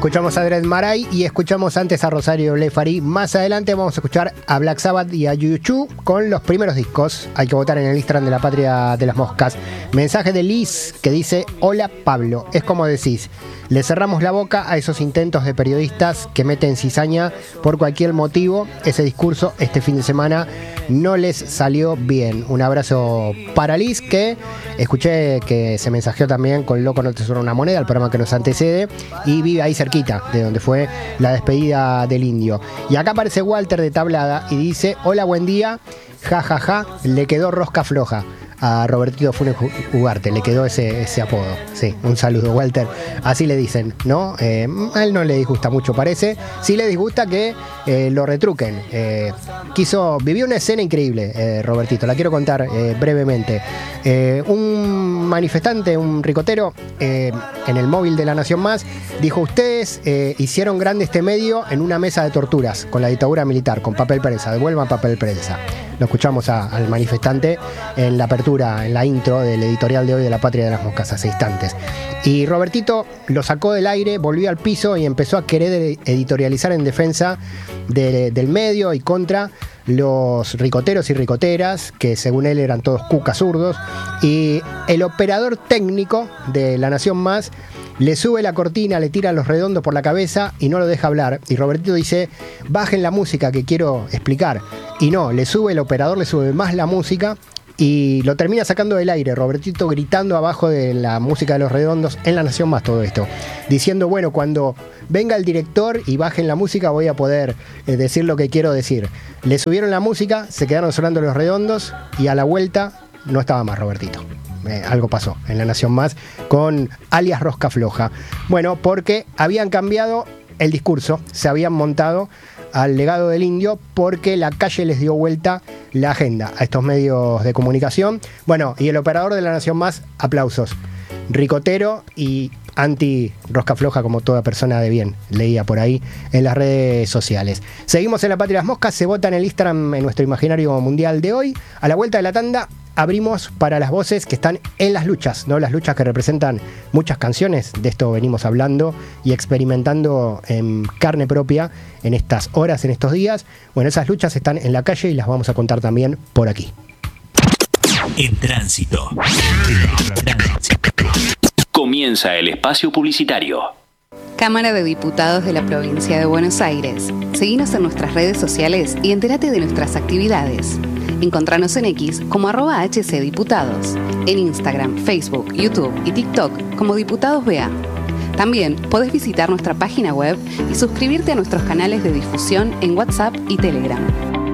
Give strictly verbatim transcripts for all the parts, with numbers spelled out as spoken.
Escuchamos a Dred Maray y escuchamos antes a Rosario Blefari. Más adelante vamos a escuchar a Black Sabbath y a U dos con los primeros discos. Hay que votar en el Instagram de la Patria de las Moscas. Mensaje de Liz que dice: hola Pablo, es como decís, le cerramos la boca a esos intentos de periodistas que meten cizaña por cualquier motivo. Ese discurso este fin de semana no les salió bien. Un abrazo para Liz, que escuché que se mensajeó también con Loco No Te Suena Una Moneda, el programa que nos antecede, y vive ahí cerquita de donde fue la despedida del Indio. Y acá aparece Walter de Tablada y dice: hola, buen día, ja ja ja, le quedó rosca floja. A Robertito Funes Ugarte le quedó ese, ese apodo. Sí, un saludo, Walter. Así le dicen, ¿no? Eh, a él no le disgusta mucho, parece. Sí le disgusta que eh, lo retruquen. Eh, quiso, vivió una escena increíble, eh, Robertito. La quiero contar eh, brevemente. Eh, un manifestante, un ricotero, eh, en el móvil de La Nación Más, dijo: ustedes eh, hicieron grande este medio en una mesa de torturas con la dictadura militar, con papel prensa. Devuelvan papel prensa. Lo escuchamos a, al manifestante en la apertura, en la intro del editorial de hoy de La Patria de las Moscas, hace instantes. Y Robertito lo sacó del aire, volvió al piso y empezó a querer editorializar en defensa de, del medio y contra los ricoteros y ricoteras, que según él eran todos cucas zurdos. Y el operador técnico de La Nación Más le sube la cortina, le tira los redondos por la cabeza y no lo deja hablar. Y Robertito dice: bajen la música que quiero explicar. Y no, le sube el operador, le sube más la música y lo termina sacando del aire. Robertito gritando abajo de la música de los redondos en La Nación Más, todo esto, diciendo: bueno, cuando venga el director y bajen la música voy a poder eh, decir lo que quiero decir. Le subieron la música, se quedaron sonando los redondos y a la vuelta no estaba más Robertito. Eh, algo pasó en La Nación Más con alias Rosca Floja. Bueno, porque habían cambiado el discurso, se habían montado al legado del Indio porque la calle les dio vuelta la agenda a estos medios de comunicación. Bueno, y el operador de La Nación Más, aplausos. Ricotero y anti Rosca Floja, como toda persona de bien, leía por ahí en las redes sociales. Seguimos en La Patria de las Moscas, se vota en el Instagram en nuestro imaginario mundial de hoy. A la vuelta de la tanda abrimos para las voces que están en las luchas, ¿no? Las luchas que representan muchas canciones, de esto venimos hablando y experimentando en carne propia en estas horas, en estos días. Bueno, esas luchas están en la calle y las vamos a contar también por aquí. En tránsito. En tránsito. Comienza el espacio publicitario. Cámara de Diputados de la Provincia de Buenos Aires. Seguinos en nuestras redes sociales y entérate de nuestras actividades. Encontranos en X como arroba hcdiputados, en Instagram, Facebook, YouTube y TikTok como Diputados B A. También podés visitar nuestra página web y suscribirte a nuestros canales de difusión en WhatsApp y Telegram.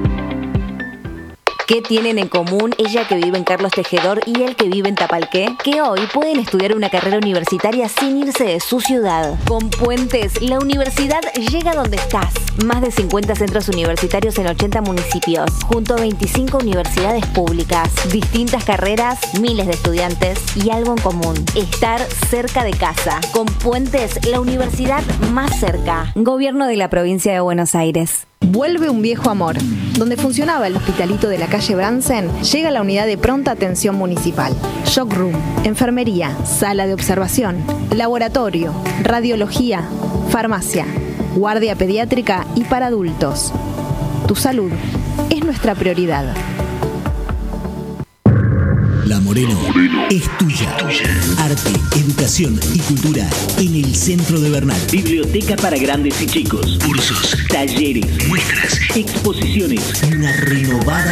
¿Qué tienen en común ella que vive en Carlos Tejedor y él que vive en Tapalqué? Que hoy pueden estudiar una carrera universitaria sin irse de su ciudad. Con Puentes, la universidad llega donde estás. Más de cincuenta centros universitarios en ochenta municipios, junto a veinticinco universidades públicas. Distintas carreras, miles de estudiantes y algo en común: estar cerca de casa. Con Puentes, la universidad más cerca. Gobierno de la Provincia de Buenos Aires. Vuelve un viejo amor. Donde funcionaba el hospitalito de la calle Bransen, llega la unidad de pronta atención municipal. Shock room, enfermería, sala de observación, laboratorio, radiología, farmacia, guardia pediátrica y para adultos. Tu salud es nuestra prioridad. La Moreno es tuya. Arte, educación y cultura en el centro de Bernal. Biblioteca para grandes y chicos. Cursos, talleres, muestras, exposiciones y una renovada